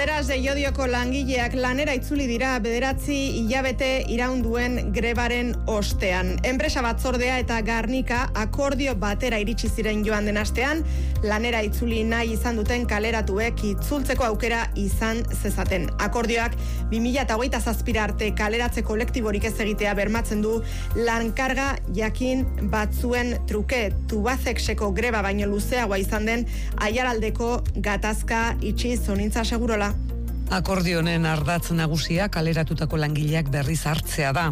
Maderas de Llodioko langileak lanera itzuli dira 9 hilabete iraunduen grebaren ostean. Enpresa batzordea eta Garnika akordio batera iritsi ziren joan den astean, lanera itzuli nahi izan duten kaleratuek itzultzeko aukera izan zezaten. Akordioak 2027 arte kaleratze kolektiborik ez egitea bermatzen du lankarga jakin batzuen truke. Tubazekseko greba baino luzeagoa izan den Aiaraldeko gatazka itxi zonintza segurola. Akordio honen ardatz nagusia kaleratutako langileak berriz hartzea da.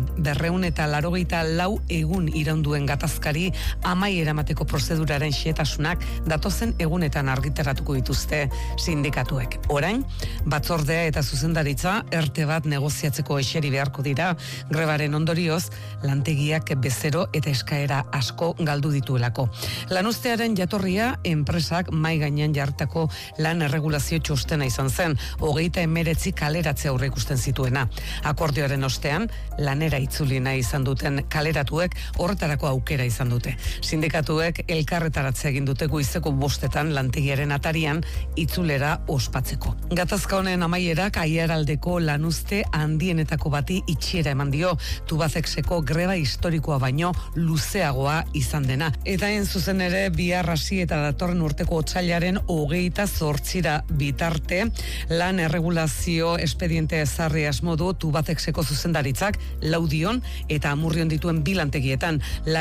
284 egun iraunduen gatazkari amaiera emateko prozeduraren xehetasunak datozen egunetan argitaratuko dituzte sindikatuek. Orain, batzordea eta zuzendaritza erte bat negoziatzeko eseri beharko dira, grebaren ondorioz, lantegiak bezero eta eskaera asko galdu dituelako. Lanuztearen jatorria, enpresak mai gainean jartako lan erregulazio txostena izan zen, 29 kaleratze aurre ikusten zituena. Akordioaren ostean, lanera itzuli nahi izan duten kaleratuek horretarako aukera izan dute. Sindikatuek elkarretaratzea egin dute goizeko 5 lantegiaren atarian itzulera ospatzeko. Gatazka honen amaierak Aiaraldeko lanuzte handienetako bati itxiera eman dio, Tubazekseko greba historikoa baino luzeagoa izan dena. Eta hain zuzen ere bihar hasi eta datorren urteko otsailaren 28 bitarte lan erregulazio espediente ezarri asmo du Tubazekseko zuzendaritzak Laudion eta Amurrion dituen bilantegietan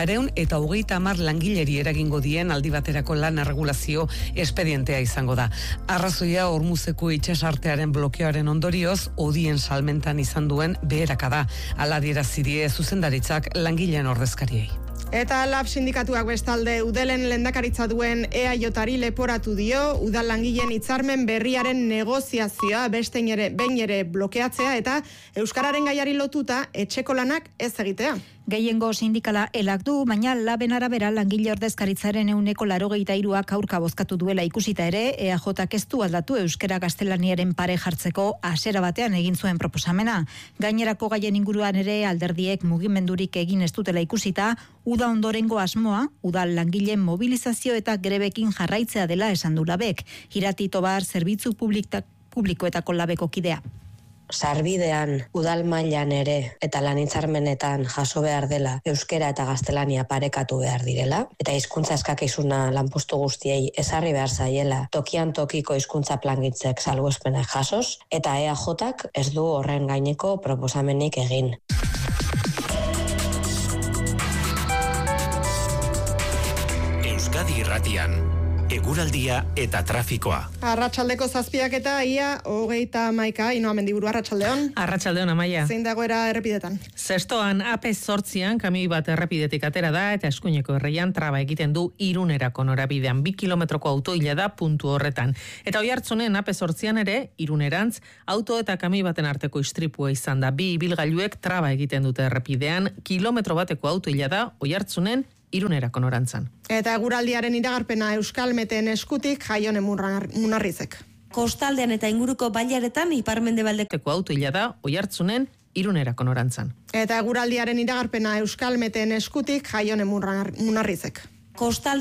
230 langileri eragingo dien aldi baterako lan erregulazio espedientea izango da. Arrazoia Ormuzeko itsasartearen blokeoaren ondorioz odien salmentan izan duen beherakada. Hala adierazi die zuzendaritzak langileen ordezkariei. Eta lab sindikatuak bestalde udelen lehendakaritza duen EAJari leporatu dio, udal langileen hitzarmen berriaren negoziazioa behin ere blokeatzea eta euskararen gaiari lotuta etxeko lanak ez egitea. Gehiengo sindikala elak du, baina laben arabera langile ordezkaritzaren 83ak aurka bozkatu duela ikusita ere, EAJak ez du aldatu euskara gaztelaniaren pare jartzeko hasiera batean egin zuen proposamena. Gainerako gaien inguruan ere alderdiek mugimendurik egin ez dutela ikusita, uda ondorengo asmoa, udal langileen mobilizazio eta grebekin jarraitzea dela esan du labek. Irati Tobar zerbitzu publikoetako labeko kidea. Sarbidean, udal mailan ere eta lan-hitzarmenetan jaso behar dela euskera eta gaztelania parekatu behar direla, eta hizkuntza eskakizuna lanpostu guztiei ezarri behar zaiela tokian tokiko hizkuntza plangintzek salbuespenak jasoz, eta EAJak ez du horren gaineko proposamenik egin. Euskadi Irratian, eguraldia eta trafikoa. Arratsaldeko 7 eta ia 31, Inoa Mendiburu, arratsaldeon. Arratsaldeon, Amaia. Zein dagoera errepidetan? Zestoan AP8 kamioi bat errepidetik atera da eta eskuineko erreian traba egiten du Irunerako norabidean 2 kilometroko autoila da puntu horretan. Eta Oiartzunen AP8 ere Irunerantz auto eta kamioi baten arteko istripua izan da. 2 ibilgailuek traba egiten dute errepidean, kilometro bateko autoila da Oiartzunen Irunerako norantzan. Eta eguraldiaren iragarpena Euskalmeten eskutik Jaione Munarrizek. Kostaldean eta inguruko bailaretan iparmendebaldeko autoila da Oiartzunen Irunerako norantzan. Eta eguraldiaren iragarpena Euskalmeten eskutik Jaione Munarrizek.